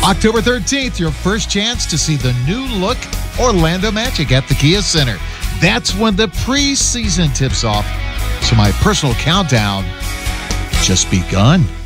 October 13th, your first chance to see the new look Orlando Magic at the Kia Center. That's when the preseason tips off. So my personal countdown just begun.